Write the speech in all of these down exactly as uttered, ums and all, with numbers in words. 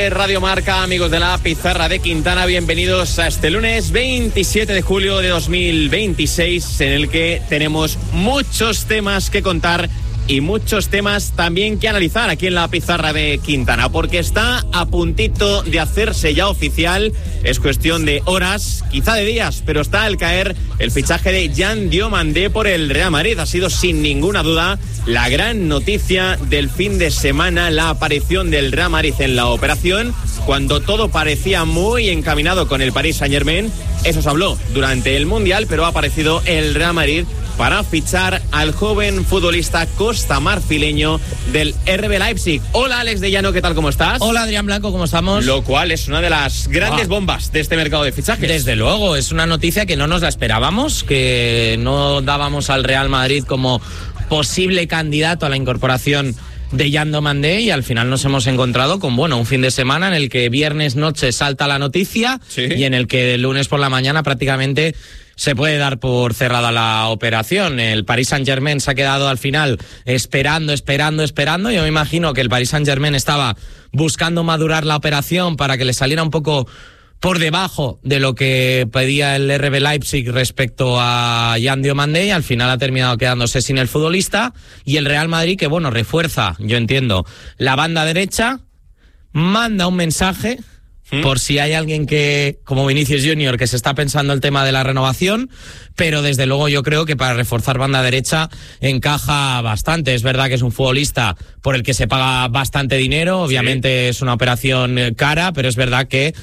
Radio Marca, amigos de la Pizarra de Quintana, bienvenidos a este lunes veintisiete de julio de dos mil veintiséis, en el que tenemos muchos temas que contar y muchos temas también que analizar aquí en la Pizarra de Quintana, porque está a puntito de hacerse ya oficial. Es cuestión de horas, quizá de días, pero está al caer el fichaje de Yan Diomandé por el Real Madrid. Ha sido sin ninguna duda la gran noticia del fin de semana, la aparición del Real Madrid en la operación, cuando todo parecía muy encaminado con el Paris Saint-Germain. Eso se habló durante el Mundial, pero ha aparecido el Real Madrid para fichar al joven futbolista costamarfileño del R B Leipzig. Hola, Alex de Llano, ¿qué tal? ¿Cómo estás? Hola, Adrián Blanco, ¿cómo estamos? Lo cual es una de las grandes ah. bombas de este mercado de fichajes. Desde luego, es una noticia que no nos la esperábamos, que no dábamos al Real Madrid como posible candidato a la incorporación de Yan Diomandé, y al final nos hemos encontrado con, bueno, un fin de semana en el que viernes noche salta la noticia, ¿sí?, y en el que el lunes por la mañana prácticamente se puede dar por cerrada la operación. El Paris Saint-Germain se ha quedado al final esperando, esperando, esperando. Yo me imagino que el Paris Saint-Germain estaba buscando madurar la operación para que le saliera un poco por debajo de lo que pedía el R B Leipzig respecto a Yan Diomandé, y al final ha terminado quedándose sin el futbolista. Y el Real Madrid, que bueno, refuerza, yo entiendo, la banda derecha, manda un mensaje ¿Mm? por si hay alguien que, como Vinicius Junior, que se está pensando el tema de la renovación, pero desde luego yo creo que para reforzar banda derecha encaja bastante. Es verdad que es un futbolista por el que se paga bastante dinero, obviamente sí. es una operación cara, pero es verdad que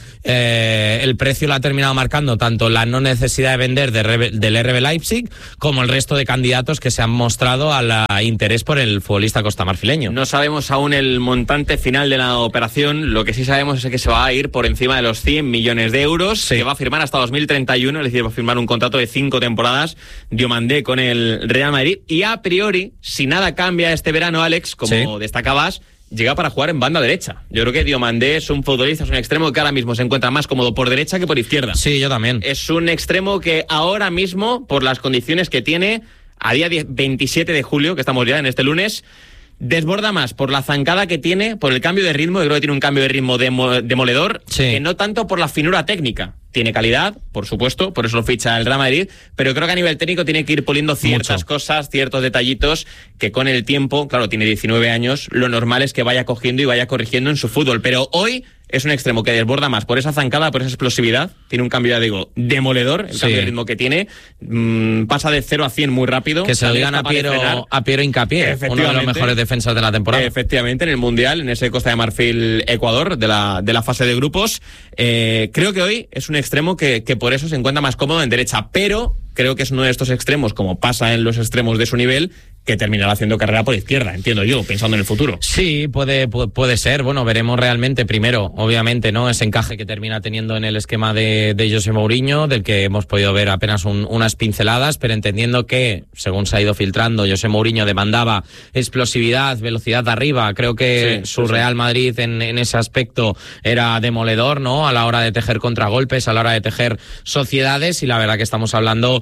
eh, el precio lo ha terminado marcando tanto la no necesidad de vender de Rebe, del R B Leipzig como el resto de candidatos que se han mostrado al interés por el futbolista costamarfileño. No sabemos aún el montante final de la operación, lo que sí sabemos es que se va a ir por encima de los cien millones de euros, sí. que va a firmar hasta dos mil treinta y uno, es decir, va a firmar un contrato de cinco temporadas Diomandé con el Real Madrid, y a priori, si nada cambia este verano, Alex, como sí. destacabas, llega para jugar en banda derecha. Yo creo que Diomandé es un futbolista, es un extremo que ahora mismo se encuentra más cómodo por derecha que por izquierda. Sí, yo también. Es un extremo que ahora mismo, por las condiciones que tiene, a día veintisiete de julio, que estamos ya en este lunes, desborda más por la zancada que tiene, por el cambio de ritmo. Yo creo que tiene un cambio de ritmo demo, demoledor, sí. que no tanto por la finura técnica. Tiene calidad, por supuesto, por eso lo ficha el Real Madrid, pero creo que a nivel técnico tiene que ir puliendo ciertas Mucho. cosas, ciertos detallitos que con el tiempo, claro, tiene diecinueve años, lo normal es que vaya cogiendo y vaya corrigiendo en su fútbol. Pero hoy es un extremo que desborda más por esa zancada, por esa explosividad. Tiene un cambio, ya digo, demoledor, el sí. cambio de ritmo que tiene. Mmm, pasa de cero a cien muy rápido. Que se lo digan a Piero, a Piero Hincapié, uno de los mejores defensas de la temporada. Efectivamente, en el Mundial, en ese Costa de Marfil-Ecuador de la, de la fase de grupos. Eh, creo que hoy es un extremo que, que por eso se encuentra más cómodo en derecha, pero creo que es uno de estos extremos, como pasa en los extremos de su nivel, que terminará haciendo carrera por izquierda, entiendo yo, pensando en el futuro. Sí, puede, puede, puede ser. Bueno, veremos realmente primero, obviamente, ¿no?, ese encaje que termina teniendo en el esquema de, de José Mourinho, del que hemos podido ver apenas un, unas pinceladas, pero entendiendo que, según se ha ido filtrando, José Mourinho demandaba explosividad, velocidad de arriba. Creo que sí, su sí, Real Madrid en, en ese aspecto era demoledor, ¿no?, a la hora de tejer contragolpes, a la hora de tejer sociedades, y la verdad que estamos hablando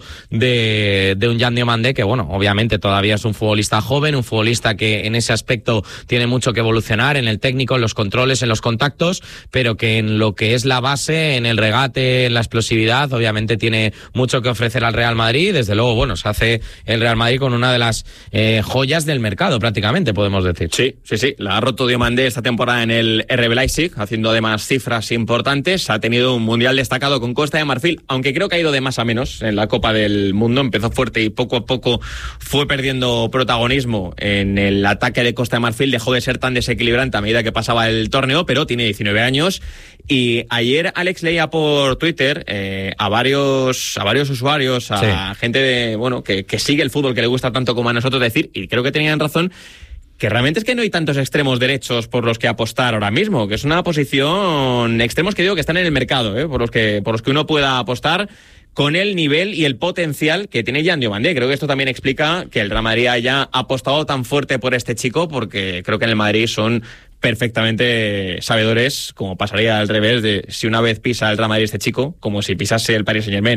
de, de un Yan Diomandé que, bueno, obviamente todavía es un futbolista joven, un futbolista que en ese aspecto tiene mucho que evolucionar en el técnico, en los controles, en los contactos, pero que en lo que es la base, en el regate, en la explosividad, obviamente tiene mucho que ofrecer al Real Madrid. Desde luego, bueno, se hace el Real Madrid con una de las eh, joyas del mercado, prácticamente, podemos decir. Sí, sí, sí, la ha roto Diomandé esta temporada en el R B Leipzig, haciendo además cifras importantes. Ha tenido un mundial destacado con Costa de Marfil, aunque creo que ha ido de más a menos en la Copa del Mundo. Empezó fuerte y poco a poco fue perdiendo protagonismo en el ataque de Costa de Marfil, dejó de ser tan desequilibrante a medida que pasaba el torneo, pero tiene diecinueve años. Y ayer Alex leía por Twitter eh, a varios a varios usuarios, a sí. gente de, bueno, que, que sigue el fútbol, que le gusta tanto como a nosotros, decir, y creo que tenían razón, que realmente es que no hay tantos extremos derechos por los que apostar ahora mismo, que es una posición, extremos que digo que están en el mercado, ¿eh? por los que por los que uno pueda apostar, con el nivel y el potencial que tiene Yan Diomandé. Creo que esto también explica que el Real Madrid haya apostado tan fuerte por este chico, porque creo que en el Madrid son perfectamente sabedores, como pasaría al revés, de si una vez pisa el Real Madrid este chico, como si pisase el Paris Saint-Germain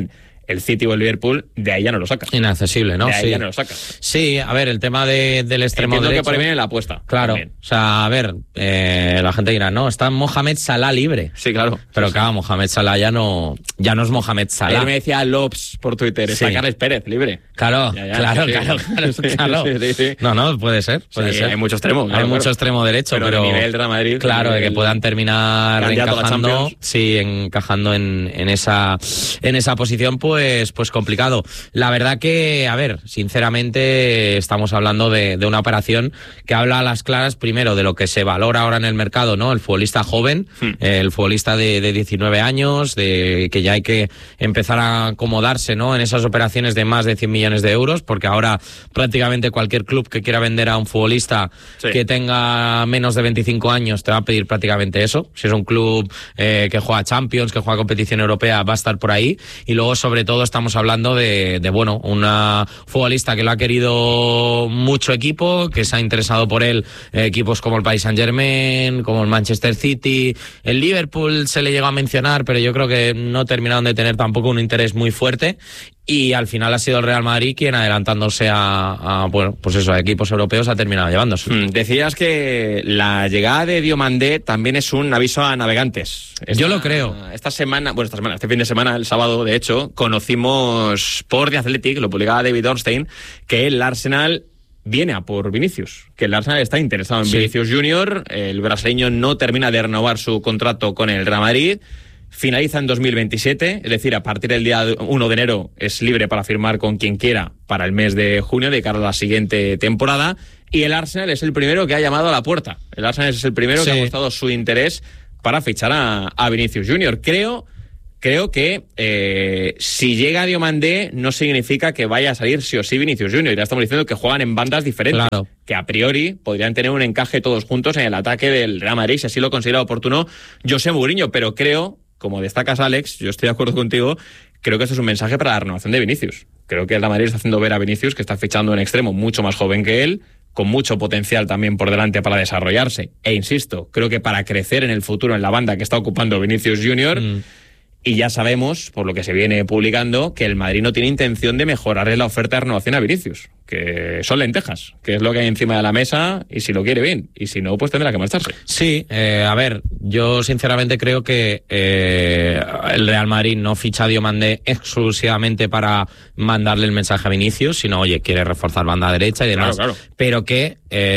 el City o el Liverpool, de ahí ya no lo saca. Inaccesible, ¿no? De ahí sí. ya no lo saca. Sí, a ver, el tema de, del extremo Entiendo derecho... que por ahí viene la apuesta. Claro, también. o sea, a ver, eh, la gente dirá, no, está Mohamed Salah libre. Sí, claro. Pero sí, claro, sí. Mohamed Salah ya no, ya no es Mohamed Salah. Ayer me decía Lobs por Twitter, está Sí. Carles Pérez, libre. Claro, Ya, ya, claro, sí, claro, sí. claro, Sí, claro. sí, sí, sí. No, no, puede ser, puede Sí, ser. hay mucho extremo. Claro, hay claro. mucho extremo derecho, pero, pero... de nivel Real Madrid. Claro, de que nivel puedan terminar candidato a la encajando, Champions. sí, encajando en, en esa en esa posición, pues, pues complicado. La verdad que, a ver, sinceramente estamos hablando de, de una operación que habla a las claras, primero, de lo que se valora ahora en el mercado, ¿no? El futbolista joven, Hmm. eh, el futbolista de, de diecinueve años, de que ya hay que empezar a acomodarse, ¿no? En esas operaciones de más de cien millones de euros, porque ahora prácticamente cualquier club que quiera vender a un futbolista Sí. que tenga menos de veinticinco años te va a pedir prácticamente eso. Si es un club eh, que juega Champions, que juega competición europea, va a estar por ahí. Y luego, sobre todo, estamos hablando de, de bueno, una futbolista que lo ha querido mucho equipo, que se ha interesado por él, eh, equipos como el Paris Saint-Germain, como el Manchester City, el Liverpool se le llegó a mencionar, pero yo creo que no terminaron de tener tampoco un interés muy fuerte. Y al final ha sido el Real Madrid quien, adelantándose a, a bueno, pues eso, a equipos europeos, ha terminado llevándose. Mm, Decías que la llegada de Diomandé también es un aviso a navegantes. Esta, Yo lo creo. Esta semana, bueno, esta semana, este fin de semana, el sábado, de hecho, conocimos por The Athletic, lo publicaba David Ornstein, que el Arsenal viene a por Vinicius, que el Arsenal está interesado en Sí. Vinicius Junior, el brasileño no termina de renovar su contrato con el Real Madrid, finaliza en dos mil veintisiete, es decir, a partir del día uno de enero es libre para firmar con quien quiera para el mes de junio, de cara a la siguiente temporada, y el Arsenal es el primero que ha llamado a la puerta. El Arsenal es el primero Sí. que ha mostrado su interés para fichar a, a Vinicius Junior. Creo, creo que eh, si llega Diomandé no significa que vaya a salir sí o sí Vinicius Junior. Ya estamos diciendo que juegan en bandas diferentes, Claro. que a priori podrían tener un encaje todos juntos en el ataque del Real Madrid, si así lo considera oportuno José Mourinho, pero creo, como destacas, Alex, yo estoy de acuerdo contigo, creo que esto es un mensaje para la renovación de Vinicius. Creo que el Real Madrid está haciendo ver a Vinicius que está fichando un extremo mucho más joven que él, con mucho potencial también por delante para desarrollarse. E insisto, creo que para crecer en el futuro en la banda que está ocupando Vinicius Junior. Mm. Y ya sabemos, por lo que se viene publicando, que el Madrid no tiene intención de mejorarle la oferta de renovación a Vinicius, que son lentejas, que es lo que hay encima de la mesa, y si lo quiere bien, y si no, pues tendrá que marcharse. Sí, eh, a ver, yo sinceramente creo que eh, el Real Madrid no ficha a Diomandé exclusivamente para mandarle el mensaje a Vinicius, sino, oye, quiere reforzar banda derecha y demás, Claro, claro. pero que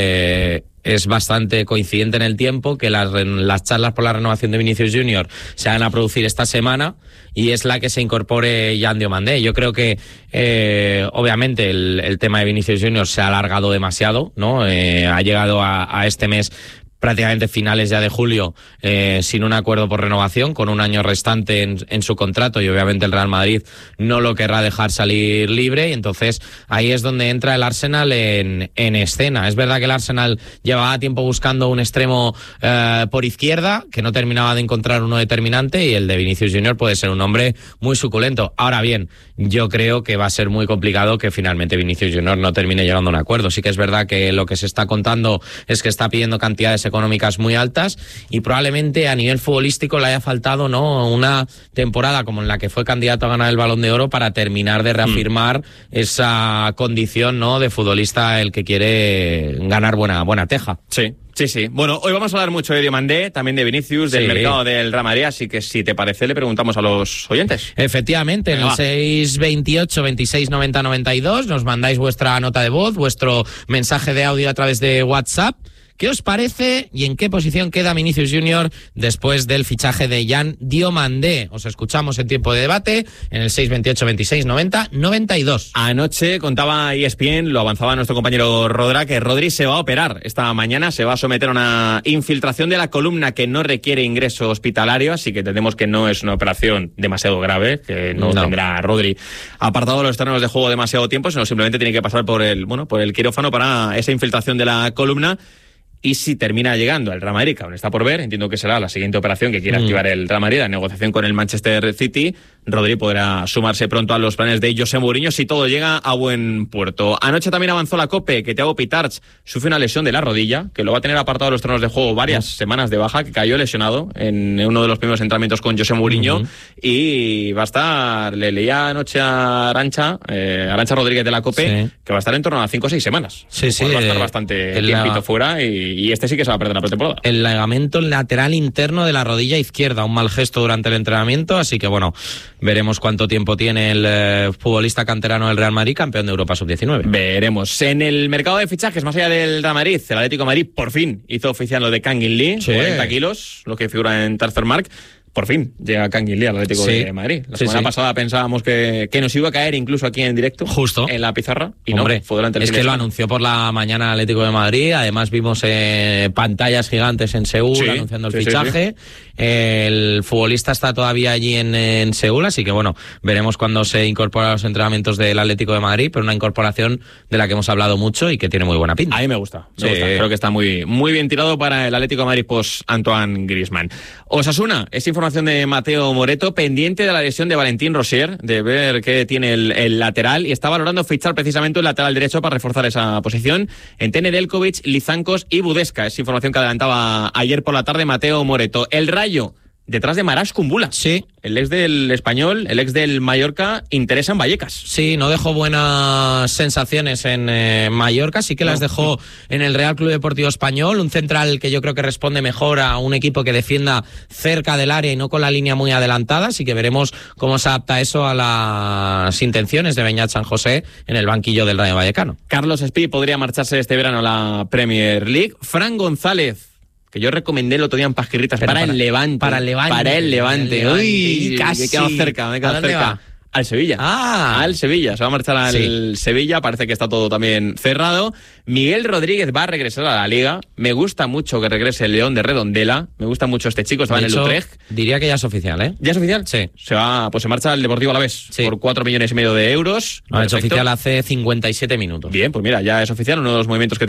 eh, es bastante coincidente en el tiempo que las, las charlas por la renovación de Vinicius Junior se van a producir esta semana y es la que se incorpore Jan Diomandé. Yo creo que eh, obviamente el, el tema de Vinicius Junior se ha alargado demasiado, ¿no? Eh, ha llegado a, a este mes prácticamente finales ya de julio, eh, sin un acuerdo por renovación, con un año restante en, en su contrato, y obviamente el Real Madrid no lo querrá dejar salir libre, y entonces ahí es donde entra el Arsenal en, en escena. Es verdad que el Arsenal llevaba tiempo buscando un extremo eh, por izquierda, que no terminaba de encontrar uno determinante, y el de Vinicius Junior puede ser un hombre muy suculento. Ahora bien, yo creo que va a ser muy complicado que finalmente Vinicius Junior no termine llegando a un acuerdo. Sí que es verdad que lo que se está contando es que está pidiendo cantidades económicas muy altas y probablemente a nivel futbolístico le haya faltado, ¿no?, una temporada como en la que fue candidato a ganar el Balón de Oro para terminar de reafirmar mm. esa condición, ¿no?, de futbolista el que quiere ganar buena, buena teja. Sí. Sí, sí. Bueno, hoy vamos a hablar mucho de Diomandé, también de Vinicius, del sí. mercado del Real Madrid, así que si te parece le preguntamos a los oyentes. Efectivamente, en el seis veintiocho, veintiséis, noventa, noventa y dos nos mandáis vuestra nota de voz, vuestro mensaje de audio a través de WhatsApp. ¿Qué os parece y en qué posición queda Vinicius Junior después del fichaje de Jan Diomandé? Os escuchamos en tiempo de debate en el seis veintiocho, veintiséis, noventa, noventa y dos. Anoche contaba E S P N, lo avanzaba nuestro compañero Rodra, que Rodri se va a operar esta mañana, se va a someter a una infiltración de la columna que no requiere ingreso hospitalario, así que entendemos que no es una operación demasiado grave, que no, no. tendrá Rodri apartado de los terrenos de juego demasiado tiempo, sino simplemente tiene que pasar por el, bueno, por el quirófano para esa infiltración de la columna. Y si termina llegando al Real Madrid, que aún está por ver, entiendo que será la siguiente operación que quiera mm. activar el Real Madrid, la negociación con el Manchester City, Rodri podrá sumarse pronto a los planes de José Mourinho si todo llega a buen puerto. Anoche también avanzó la COPE que Thiago Pitarch sufre una lesión de la rodilla, que lo va a tener apartado de los terrenos de juego varias uh-huh. semanas de baja, que cayó lesionado en uno de los primeros entrenamientos con José Mourinho uh-huh. y va a estar, le leía anoche a Arantxa, eh, Arantxa Rodríguez de la COPE, sí. que va a estar en torno a cinco o seis semanas. Sí, sí. Va a estar bastante tiempito la... fuera y, y este sí que se va a perder la pretemporada. El ligamento lateral interno de la rodilla izquierda, un mal gesto durante el entrenamiento, así que bueno, veremos cuánto tiempo tiene el eh, futbolista canterano del Real Madrid, campeón de Europa sub diecinueve. Veremos. En el mercado de fichajes, más allá del Real Madrid, el Atlético de Madrid por fin hizo oficial lo de Kangin Lee, sí. cuarenta kilos, lo que figura en Transfermarkt. Por fin llega Kangin Lee al Atlético sí. de Madrid. La semana sí, sí. pasada pensábamos que, que nos iba a caer incluso aquí en directo. Justo. En la pizarra. Y Hombre, no, fue durante el es que lo anunció por la mañana el Atlético de Madrid. Además vimos eh, pantallas gigantes en Seúl sí, anunciando el sí, fichaje. Sí, sí. El futbolista está todavía allí en, en Seúl, así que bueno, veremos cuando se incorpora a los entrenamientos del Atlético de Madrid, pero una incorporación de la que hemos hablado mucho y que tiene muy buena pinta. A mí me gusta. Me sí. gusta. Creo que está muy, muy bien tirado para el Atlético de Madrid post Antoine Griezmann. Osasuna, es información de Mateo Moreto, pendiente de la lesión de Valentín Rosier, de ver qué tiene el, el lateral, y está valorando fichar precisamente un lateral derecho para reforzar esa posición en Delkovic, Lizankos y Budesca. Es información que adelantaba ayer por la tarde Mateo Moreto. El Rayo, detrás de Marash Kumbula. Sí. El ex del Español, el ex del Mallorca, interesa en Vallecas. Sí, no dejó buenas sensaciones en eh, Mallorca, sí que no. las dejó en el Real Club Deportivo Español, un central que yo creo que responde mejor a un equipo que defienda cerca del área y no con la línea muy adelantada, así que veremos cómo se adapta eso a las intenciones de Beñat San José en el banquillo del Rayo Vallecano. Carlos Espí podría marcharse este verano a la Premier League. Fran González, que yo recomendé el otro día en Pasquirritas para, para el Levante. Para el Levante. Para el Levante. El Levante. Uy, casi. Me he quedado cerca, me he quedado cerca. Va? Al Sevilla. Ah. Al Sevilla. Se va a marchar al sí. Sevilla. Parece que está todo también cerrado. Miguel Rodríguez va a regresar a la Liga. Me gusta mucho que regrese el León de Redondela. Me gusta mucho este chico. Estaba en el Utrecht. Diría que ya es oficial, ¿eh? ¿Ya es oficial? Sí. Se va, pues se marcha al Deportivo Alavés sí. por cuatro millones y medio de euros. Lo ha hecho oficial hace cincuenta y siete minutos. Bien, pues mira, ya es oficial. Uno de los movimientos que